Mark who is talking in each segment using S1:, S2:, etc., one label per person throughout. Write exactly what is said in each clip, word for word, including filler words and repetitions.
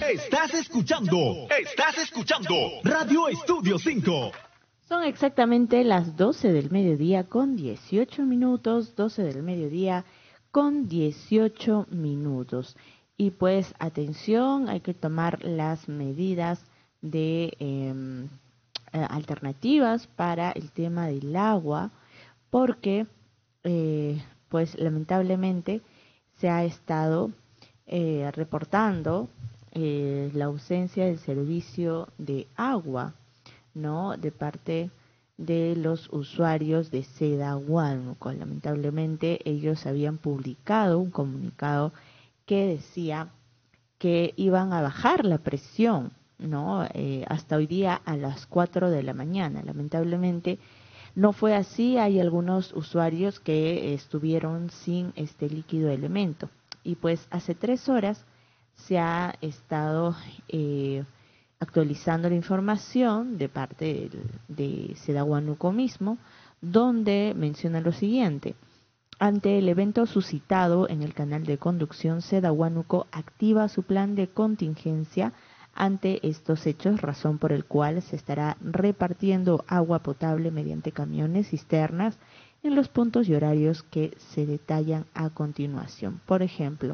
S1: Estás escuchando, estás escuchando Radio Estudio cinco.
S2: Son exactamente las doce del mediodía con dieciocho minutos, doce del mediodía con dieciocho minutos. Y pues atención, hay que tomar las medidas de eh, alternativas para el tema del agua, porque eh, pues lamentablemente se ha estado eh, reportando eh, la ausencia del servicio de agua, ¿no?, de parte de los usuarios de Seda Huánuco. Lamentablemente ellos habían publicado un comunicado que decía que iban a bajar la presión, ¿no?, eh, hasta hoy día a las cuatro de la mañana. Lamentablemente no fue así. Hay algunos usuarios que estuvieron sin este líquido elemento. Y pues hace tres horas se ha estado eh, actualizando la información de parte de, de Seda Huánuco mismo, donde menciona lo siguiente: ante el evento suscitado en el canal de conducción, Seda Huánuco activa su plan de contingencia ante estos hechos, razón por el cual se estará repartiendo agua potable mediante camiones cisternas en los puntos y horarios que se detallan a continuación. Por ejemplo,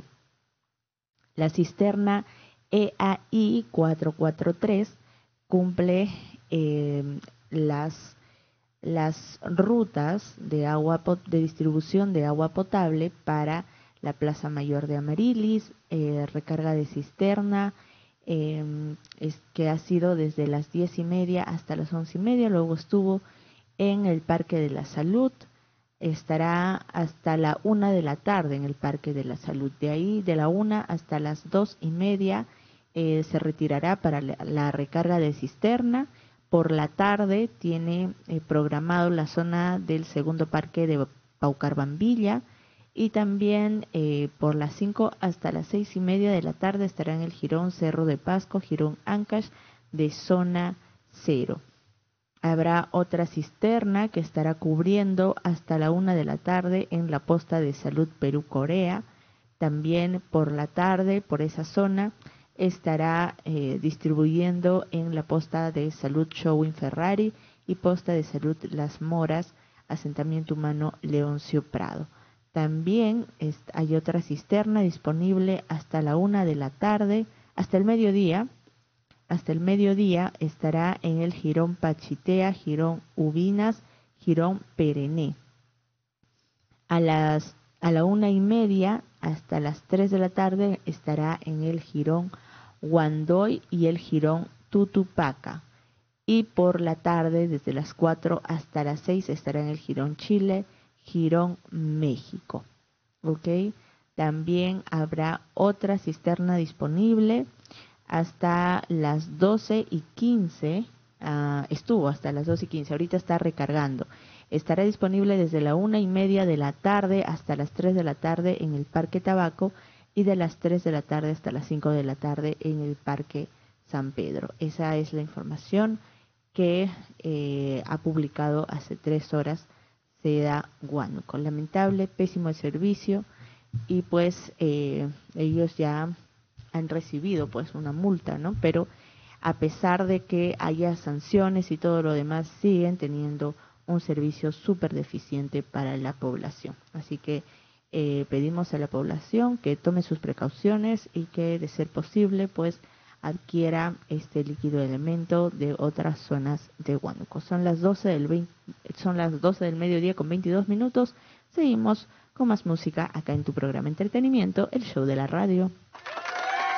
S2: la cisterna E A I cuatro cuatro tres cumple eh, las, las rutas de, agua, de distribución de agua potable para la Plaza Mayor de Amarilis, eh, recarga de cisterna, eh, es, que ha sido desde las diez y media hasta las once y media, luego estuvo en el Parque de la Salud, estará hasta la una de la tarde en el Parque de la Salud. De ahí, de la una hasta las dos y media, eh, se retirará para la, la recarga de cisterna. Por la tarde tiene eh, programado la zona del segundo parque de Paucarbambilla, y también eh, por las cinco hasta las seis y media de la tarde estará en el Jirón Cerro de Pasco, Jirón Ancash de zona cero. Habrá otra cisterna que estará cubriendo hasta la una de la tarde en la posta de salud Perú-Corea. También por la tarde, por esa zona, estará eh, distribuyendo en la posta de salud Showin Ferrari y posta de salud Las Moras, asentamiento humano Leoncio Prado. También es, hay otra cisterna disponible hasta la una de la tarde, hasta el mediodía. Hasta el mediodía estará en el Jirón Pachitea, Jirón Ubinas, Jirón Perené. A las a la una y media hasta las tres de la tarde estará en el Jirón Guandoy y el Jirón Tutupaca. Y por la tarde, desde las cuatro hasta las seis, estará en el Jirón Chile, Jirón México. ¿Ok? También habrá otra cisterna disponible hasta las doce y quince, uh, estuvo hasta las doce y quince, ahorita está recargando. Estará disponible desde la una y media de la tarde hasta las tres de la tarde en el Parque Tabaco, y de las tres de la tarde hasta las cinco de la tarde en el Parque San Pedro. Esa es la información que eh, ha publicado hace tres horas Seda Huánuco. Lamentable, pésimo el servicio, y pues eh, ellos ya han recibido pues una multa, ¿no? Pero a pesar de que haya sanciones y todo lo demás, siguen teniendo un servicio súper deficiente para la población. Así que eh, pedimos a la población que tome sus precauciones y que, de ser posible, pues adquiera este líquido elemento de otras zonas de Huánuco. Son las doce del veinte, son las doce del mediodía con veintidós minutos. Seguimos con más música acá en tu programa Entretenimiento, el show de la radio.